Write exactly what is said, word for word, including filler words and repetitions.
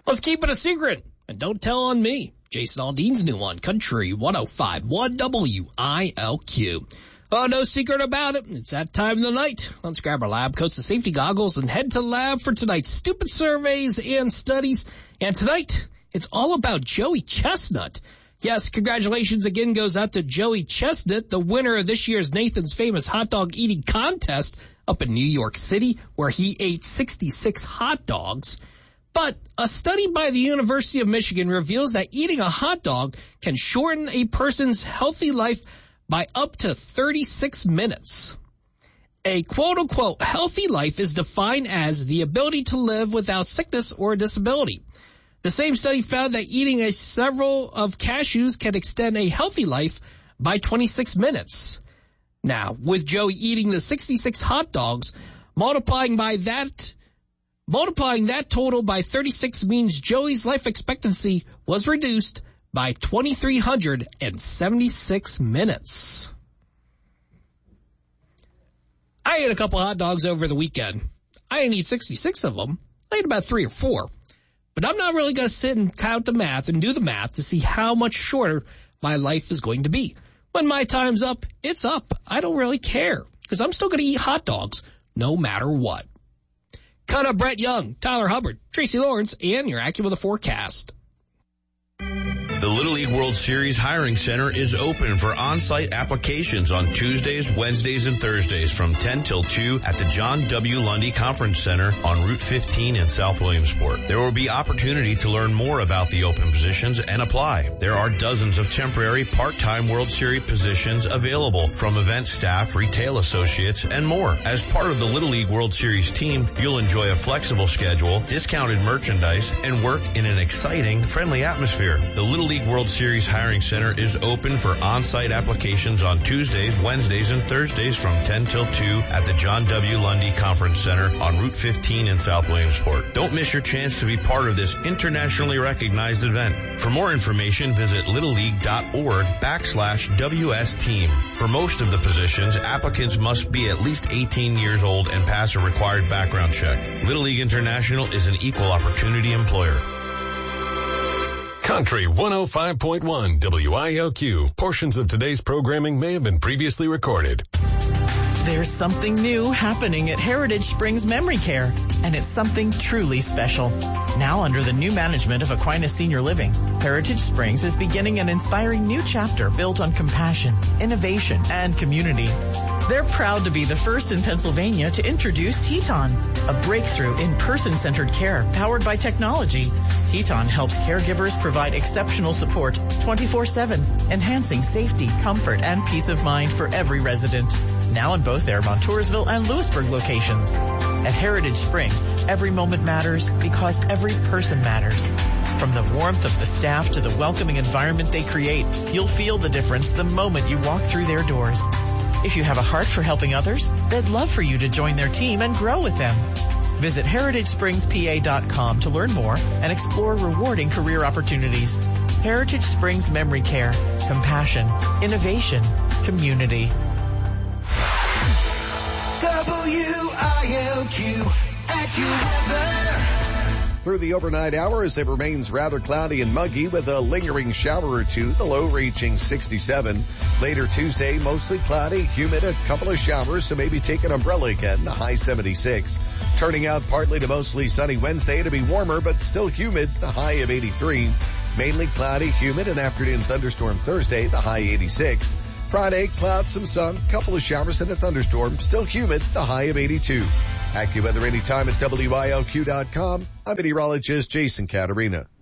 Let's keep it a secret, and don't tell on me. Jason Aldean's new one, Country one oh five point one W I L Q. Oh, no secret about it. It's that time of the night. Let's grab our lab coats and safety goggles and head to the lab for tonight's stupid surveys and studies. And tonight, it's all about Joey Chestnut. Yes, congratulations again goes out to Joey Chestnut, the winner of this year's Nathan's Famous Hot Dog Eating Contest up in New York City, where he ate sixty-six hot dogs. But a study by the University of Michigan reveals that eating a hot dog can shorten a person's healthy life by up to thirty-six minutes. A quote-unquote healthy life is defined as the ability to live without sickness or disability. The same study found that eating a several of cashews can extend a healthy life by twenty-six minutes. Now, with Joey eating the sixty-six hot dogs, multiplying by that multiplying that total by thirty-six means Joey's life expectancy was reduced by two thousand three hundred seventy-six minutes. I ate a couple hot dogs over the weekend. I didn't eat sixty-six of them. I ate about three or four. But I'm not really going to sit and count the math and do the math to see how much shorter my life is going to be. When my time's up, it's up. I don't really care because I'm still going to eat hot dogs no matter what. Cut up Brett Young, Tyler Hubbard, Tracy Lawrence, and your AccuWeather forecast. The Little League World Series Hiring Center is open for on-site applications on Tuesdays, Wednesdays, and Thursdays from ten till two at the John W. Lundy Conference Center on Route fifteen in South Williamsport. There will be opportunity to learn more about the open positions and apply. There are dozens of temporary part-time World Series positions available from event staff, retail associates, and more. As part of the Little League World Series team, you'll enjoy a flexible schedule, discounted merchandise, and work in an exciting, friendly atmosphere. The Little League World Series Hiring Center is open for on-site applications on Tuesdays, Wednesdays, and Thursdays from ten till two at the John W. Lundy Conference Center on Route fifteen in South Williamsport. Don't miss your chance to be part of this internationally recognized event. For more information, visit littleleague.org backslash WS team. For most of the positions, applicants must be at least eighteen years old and pass a required background check. Little League International is an equal opportunity employer. Country one oh five point one W I L Q. Portions of today's programming may have been previously recorded. There's something new happening at Heritage Springs Memory Care, and it's something truly special. Now under the new management of Aquinas Senior Living, Heritage Springs is beginning an inspiring new chapter built on compassion, innovation, and community. They're proud to be the first in Pennsylvania to introduce Teton, a breakthrough in person-centered care powered by technology. Teton helps caregivers provide exceptional support twenty-four seven, enhancing safety, comfort, and peace of mind for every resident. Now in both their Montoursville and Lewisburg locations. At Heritage Springs, every moment matters because every person matters. From the warmth of the staff to the welcoming environment they create, you'll feel the difference the moment you walk through their doors. If you have a heart for helping others, they'd love for you to join their team and grow with them. Visit heritage springs p a dot com to learn more and explore rewarding career opportunities. Heritage Springs Memory Care. Compassion. Innovation. Community. W I L Q AccuWeather. Through the overnight hours, it remains rather cloudy and muggy with a lingering shower or two, the low reaching sixty-seven. Later Tuesday, mostly cloudy, humid, a couple of showers, so maybe take an umbrella again, the high seventy-six. Turning out partly to mostly sunny Wednesday to be warmer, but still humid, the high of eighty-three. Mainly cloudy, humid, and afternoon thunderstorm Thursday, the high eighty-six. Friday, clouds, some sun, couple of showers and a thunderstorm, still humid, the high of eighty-two. AccuWeather anytime at W I L Q dot com. I'm meteorologist Jason Caterina.